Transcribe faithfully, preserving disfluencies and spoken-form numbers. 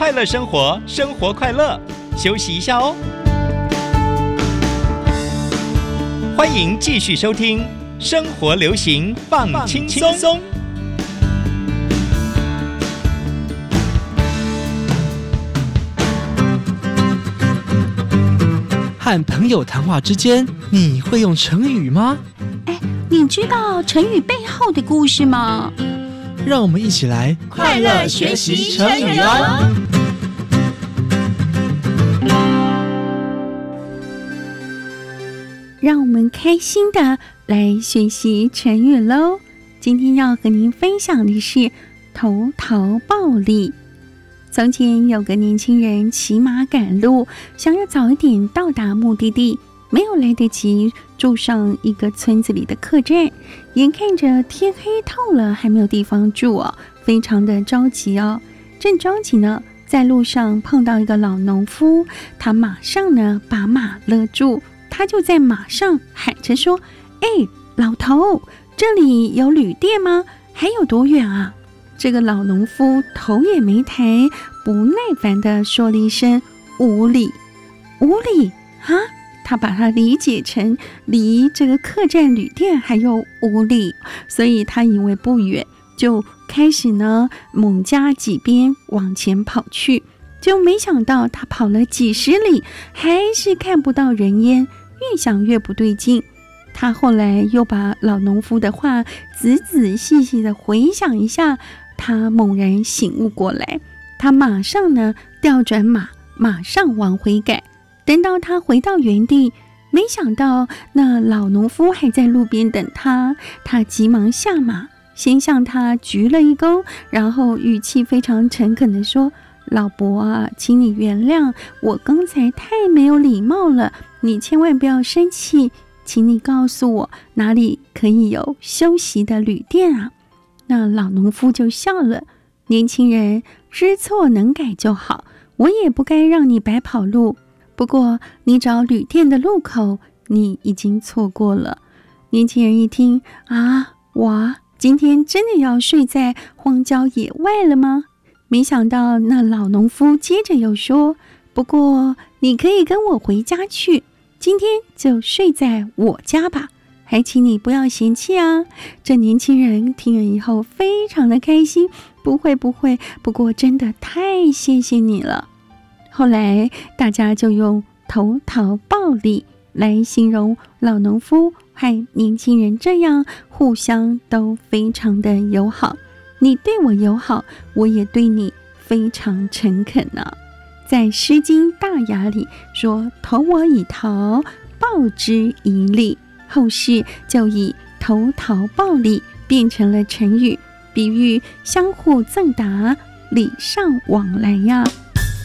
快乐生活，生活快乐，休息一下哦。欢迎继续收听生活流行放轻松。 和朋友谈话之间，你会用成语吗？ 哎，你知道成语背后的故事吗？ 让我们一起来快乐学习成语哦！ 让我们开心的来学习成语喽。今天要和您分享的是投桃报李。从前有个年轻人骑马赶路，想要早一点到达目的地，没有来得及住上一个村子里的客栈，眼看着天黑透了还没有地方住哦，非常的着急哦。正着急呢，在路上碰到一个老农夫，他马上呢把马勒住，他就在马上喊着说：哎，老头，这里有旅店吗？还有多远啊？这个老农夫头也没抬，不耐烦地说了一声：五里。五里啊？他把它理解成离这个客栈旅店还有五里，所以他以为不远，就开始呢猛加几鞭往前跑去。就没想到他跑了几十里，还是看不到人烟，越想越不对劲。他后来又把老农夫的话仔仔细细的回想一下，他猛然醒悟过来，他马上呢调转马，马上往回赶。等到他回到原地，没想到那老农夫还在路边等他，他急忙下马，先向他鞠了一躬，然后语气非常诚恳地说：老伯啊，请你原谅，我刚才太没有礼貌了，你千万不要生气，请你告诉我哪里可以有休息的旅店啊？那老农夫就笑了：年轻人，知错能改就好，我也不该让你白跑路。不过你找旅店的路口，你已经错过了。年轻人一听，啊，我今天真的要睡在荒郊野外了吗？没想到那老农夫接着又说：不过你可以跟我回家去，今天就睡在我家吧，还请你不要嫌弃啊。这年轻人听了以后非常的开心，不会不会，不过真的太谢谢你了。后来大家就用投桃报李来形容老农夫和年轻人这样互相都非常的友好，你对我友好，我也对你非常诚恳啊。在《诗经·大雅》里说：投我以桃，报之以李，后世就以投桃报李变成了成语，比喻相互赠答，礼尚往来呀。